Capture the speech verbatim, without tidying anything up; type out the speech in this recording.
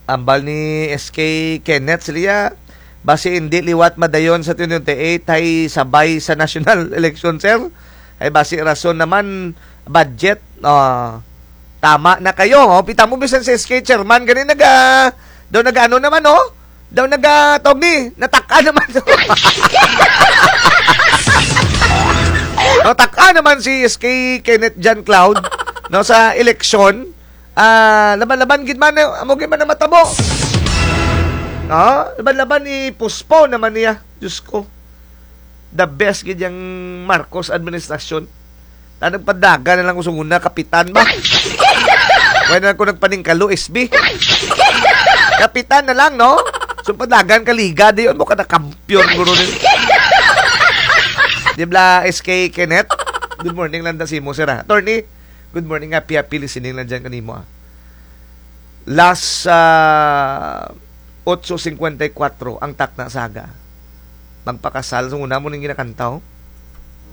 Ambal ni S K Kenneth sila base hindi liwat madayon sa twenty twenty-eight ay sabay sa national election, sir. Ay base rason naman budget. Uh, tama na kayo. Oh. Pita mo bisan sa S K chairman ganin naga daw nag-ano naman oh. Daw naga tawag ni nataka naman. Nataka naman si S K Kenneth John Cloud no sa eleksyon. Ah, laban-laban gid man amo gid man na matabo. No, laban-laban ni puspo naman niya. Diyos ko. The best gid yang Marcos administrasyon. Ta nagpadaga na lang usong una kapitan ba. Wala na ko nagpaningkalo S B. Kapitan na lang no. So padagan ka liga di mo ka na kampiyon guro ni. Di ba S K Kenneth? Good morning lang da si mo sir. Attorney, good morning, happy happy listening lang dyan kanimo. Ah. Last uh, eight fifty-four ang tak na saga. Magpakasal. So, una mo nang ginakantaw.